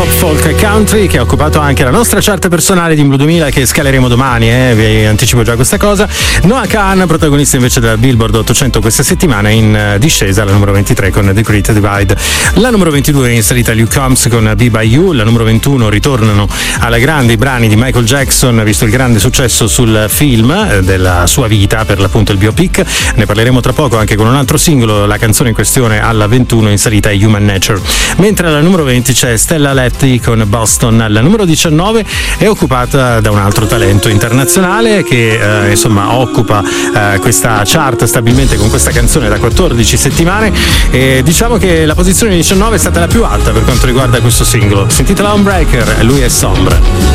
pop, folk e country, che ha occupato anche la nostra chart personale di Blue 2000, che scaleremo domani, vi anticipo già questa cosa. Noah Kahan, protagonista invece della Billboard 800 questa settimana, in discesa alla numero 23 con The Great Divide. La numero 22 è in salita Luke Combs con Be By You. La numero 21 ritornano alla grande i brani di Michael Jackson, visto il grande successo sul film della sua vita, per l'appunto il biopic. Ne parleremo tra poco anche con un altro singolo. La canzone in questione alla 21 in salita è Human Nature. Mentre alla numero 20 c'è Stella Lepti con Boston. La numero 19 è occupata da un altro talento internazionale che occupa questa chart stabilmente con questa canzone da 14 settimane, e diciamo che la posizione 19 è stata la più alta per quanto riguarda questo singolo. Sentite la Homebreaker, lui è Sombre.